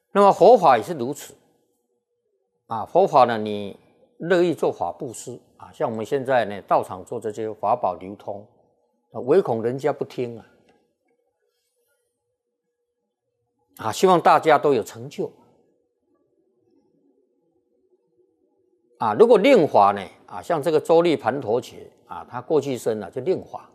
那么佛法也是如此啊。佛法呢，你乐意做法布施啊，像我们现在呢，道场做这些法宝流通，唯恐人家不听啊，希望大家都有成就啊。如果令法呢啊，像这个周利盘陀伽啊，他过去生就令法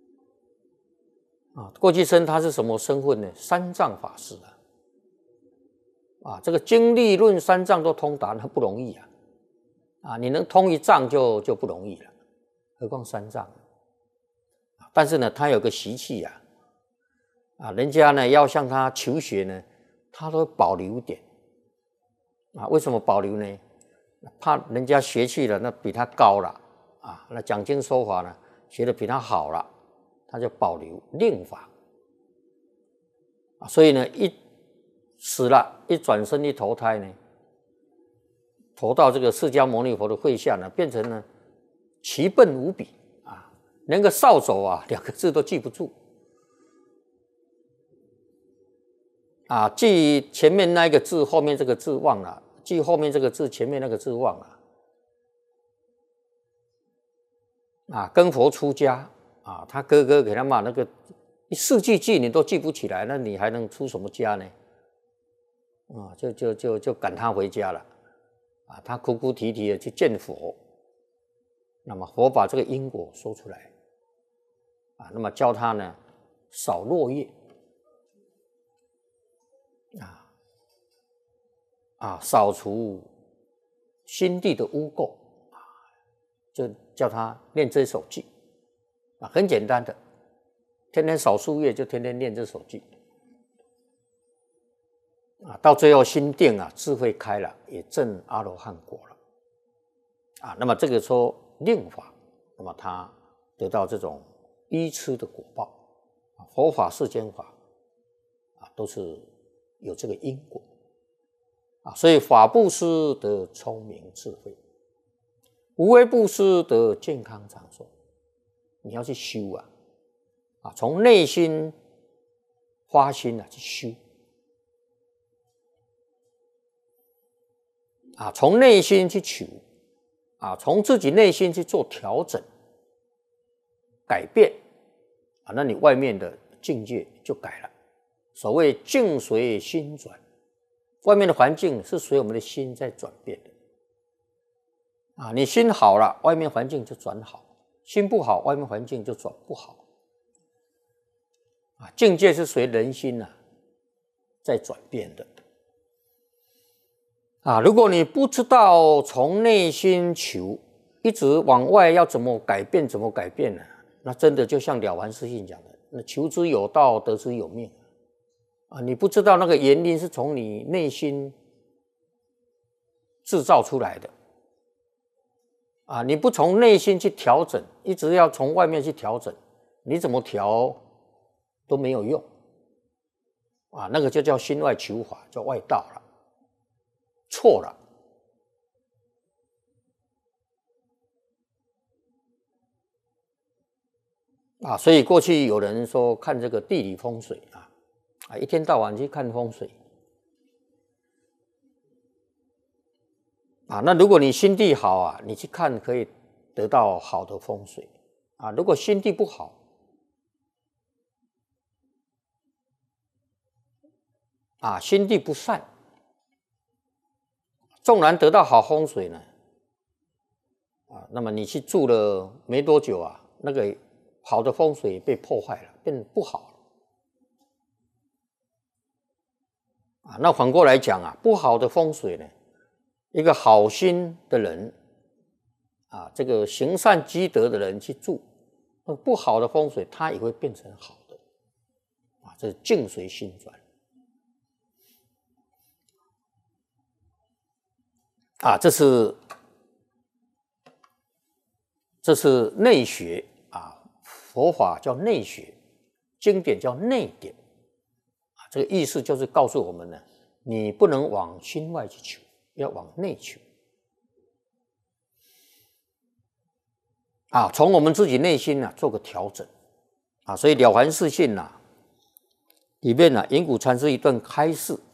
啊，过去生他是什么身份呢？三藏法师啊，这个经历论三藏都通达，那不容易啊，你能通一藏就不容易了，何况三藏。但是呢，他有个习气啊，人家呢要向他求学呢，他都保留一点啊。为什么保留呢？怕人家学去了，那比他高了啊，那讲经说法呢，学得比他好了，他就保留令法啊。所以呢，一死了，一转身一投胎呢，投到这个释迦牟尼佛的会下呢，变成呢奇笨无比啊，连个扫帚2个字都记不住啊，记前面那一个字，后面这个字忘了，记后面这个字，前面那个字忘了啊。跟佛出家啊，他哥哥给他骂那个4句偈你都记不起来，那你还能出什么家呢？啊，就赶他回家了啊。他哭哭啼啼的去见佛，那么佛把这个因果说出来啊，那么教他呢扫落叶扫除心地的污垢啊，就叫他念这首偈啊，很简单的，天天扫树叶就天天念这首偈啊，到最后心定智慧开了，也证阿罗汉果了啊。那么这个说令法，那么他得到这种依痴的果报啊。佛法世间法啊，都是有这个因果啊。所以法布施得聪明智慧，无为布施得健康长寿。你要去修啊，从内心发心去修啊，从内心去求啊，从自己内心去做调整改变啊，那你外面的境界就改了。所谓境随心转，外面的环境是随我们的心在转变的啊。你心好了，外面环境就转好；心不好，外面环境就转不好啊。境界是随人心在转变的啊。如果你不知道从内心求，一直往外要怎么改变怎么改变呢？那真的就像了凡四训讲的，那求之有道，得之有命啊。你不知道那个原因是从你内心制造出来的啊，你不从内心去调整，一直要从外面去调整，你怎么调都没有用啊。那个就叫心外求法，叫外道了，错了啊。所以过去有人说看这个地理风水一天到晚去看风水啊。那如果你心地好你去看可以得到好的风水啊。如果心地不好心地不善，纵然得到好风水呢那么你去住了没多久那个好的风水被破坏了，变不好了那反过来讲不好的风水呢，一个好心的人这个行善积德的人去住，那不好的风水它也会变成好的这是境随心转这是内学佛法叫内学，经典叫内典这个意思就是告诉我们呢，你不能往心外去求，要往内求从我们自己内心做个调整所以了凡四训里面云谷禅师一段开示